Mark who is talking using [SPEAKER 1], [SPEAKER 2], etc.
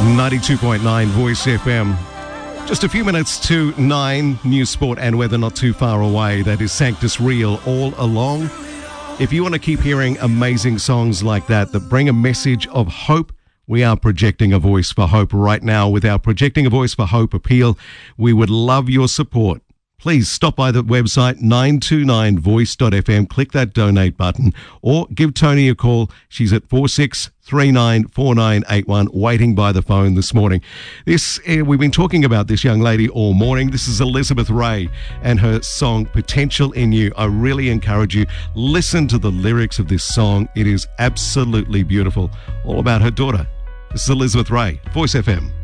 [SPEAKER 1] 92.9 Voice FM. Just a few minutes to 9, news, sport and weather not too far away. That is Sanctus Real all along. If you want to keep hearing amazing songs like that bring a message of hope, we are projecting a voice for hope right now with our Projecting a Voice for Hope appeal. We would love your support. Please stop by the website 929voice.fm, click that donate button, or give Tony a call. She's at 46394981, waiting by the phone this morning. We've been talking about this young lady all morning. This is Elizabeth Ray and her song Potential in You. I really encourage you, listen to the lyrics of this song. It is absolutely beautiful. All about her daughter. This is Elizabeth Ray, Voice FM.